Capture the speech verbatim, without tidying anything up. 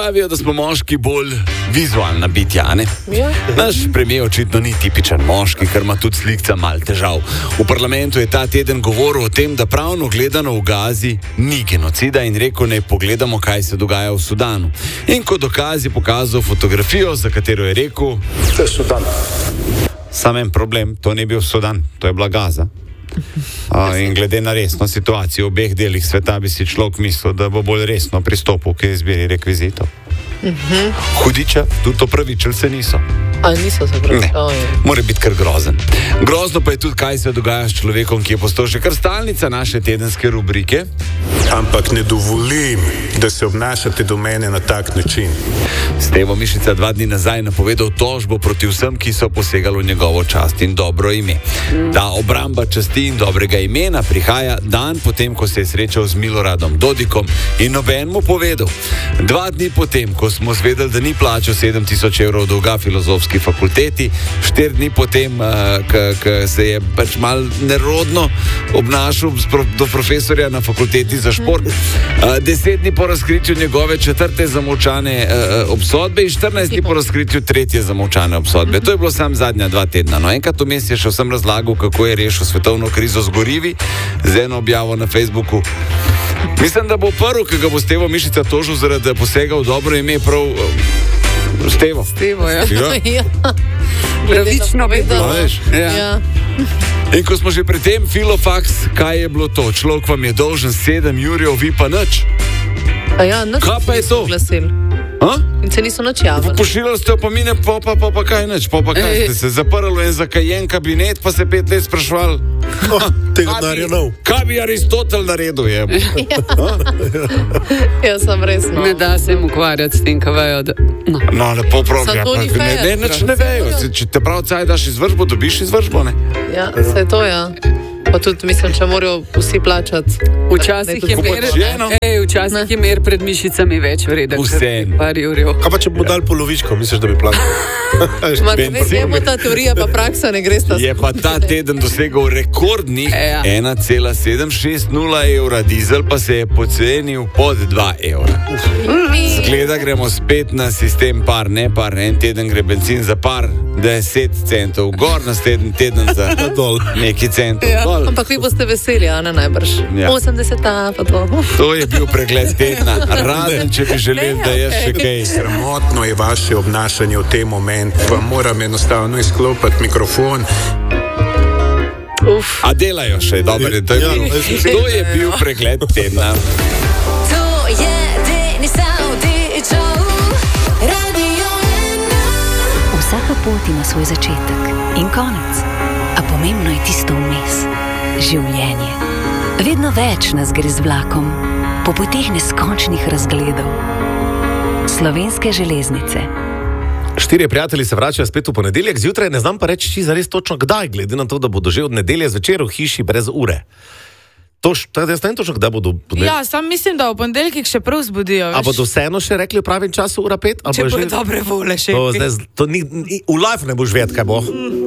Pravijo, da smo moški bolj vizualna bitja, ne? Ja. Naš premijer očitno ni tipičen moški, ker ima tudi slikca mal težav. V parlamentu je ta teden govoril o tem, da pravno gledano v Gazi ni genocida in rekel, ne pogledamo, kaj se dogaja v Sudanu. In kot dokaz je pokazal fotografijo, za katero je rekel: To je Sudan. Sam en problem, to ni bil Sudan, to je bila Gaza. A, in glede na resno situacijo v obeh delih sveta bi si človek mislil, da bo bolj resno pristopil k izbiri rekvizitov. Uh-huh. Hudiča, tudi opravičili se niso. A niso se pravi. Ne, Oh, mora biti kar grozen. Grozno pa je tudi, kaj se dogaja s človekom, ki je postal še kar stalnica naše tedenske rubrike. Ampak ne dovolim, da se obnašate do mene na tak način. Stevo Mišica dva dni nazaj napovedal tožbo proti vsem, ki so posegali v njegovo čast in dobro ime. Ta obramba časti in dobrega imena prihaja dan potem, ko se je srečal z Miloradom Dodikom in noben mu povedal. Dva dni potem, ko smo zvedeli, da ni plačal sedem tisoč evrov dolga filozofski fakulteti, štiri dni potem, ko se je pač mal nerodno obnašal do profesorja na fakulteti za šport, deset dni po razkritju njegove četrte zamolčane obsodbe in štirinajst dni po razkritju tretje zamolčane obsodbe. To je bilo sam zadnja dva tedna. No, enkrat vmes je še vsem razlagal, kako je rešil svetovno krizo z gorivi, z eno objavo na Facebooku. Mislim, da bo prvi, ki ga bo Stevo Mišica tožil zaradi posega v dobro ime, prav uh, Stevo. Stevo, ja. Ja. Pravično bi bilo. Ja. Ja. In ko smo že pri tem, Filofax, kaj je bilo to? Človek vam je dolžen sedem jurjev, vi pa nič. A ja, nič Kaj pa je niso to? oglasili. Ha? In se niso nič javili. Pošiljali ste opomine, pa pa, pa pa kaj nič, pa pa kaj Ej. ste se zaprli en zakajen kabinet, pa se pet let sprašvali. Tega denarja nov. Kaj bi Aristotel naredil, je? Ja, sem resno. Ne da se jim ukvarjati s tem, kaj vejo. Da... No. No, lepo prav, Samo ja, to pa, ni ne, fair. ne, nič ne vejo. Se- Če te prav caj daš izvršbo, dobiš izvršbo, ne? Ja, se to, ja. Pa tudi mislim, če morajo vsi plačati. Včasih je Kako mer, počeno? ej, včasih je mer pred mišicami več vreden. Vseeno. Par jurjev. Kaj pa če bo dal polovičko, misliš, da bi plačal? Ma, ne Benzin. vemo, ta teorija pa praksa ne gre sta. Je pa ta teden dosegel rekordnih Ja. ena cela sedem šest nula evra, dizel pa se je pocenil pod dva evra. Zgleda, gremo spet na sistem par, ne par, en teden gre benzin za par, deset centov, gor naslednji teden za Dol. neki centov, Ja. dol. Ampak vi boste veseli, a ne najbrž. Ja. osemdeseta pa to. To je bil pregled tedna, razen če bi želeli, da je še kaj. Sramotno je vaše obnašanje v tem momentu. Vam moram enostavno izklopiti mikrofon. Uf. A delajo še, dobro, to je Ja, bil, ja. to je bil pregled tedna. To je Denis Avdićov, Radio ena. Vsaka pot ima svoj začetek in konec, a pomembno je tisto vmes. Življenje. Vedno več nas gre z vlakom, po poteh neskončnih razgledov. Slovenske železnice. Štirje prijatelji se vračajo spet v ponedeljek zjutraj, ne znam pa reči čisto zares točno kdaj, glede na to, da bodo že od nedelje zvečer v hiši brez ure. To, š- to, jaz ne vem točno, kdaj bodo v ponedeljek. Ja, sam mislim, da v ponedeljkih še prav zbudijo. A bodo vseeno še rekli v pravem času ura pet? Ali Če bo bodo že... dobre vole še. To, zdaj, to ni, ni, v life ne boš vedeti, kaj bo.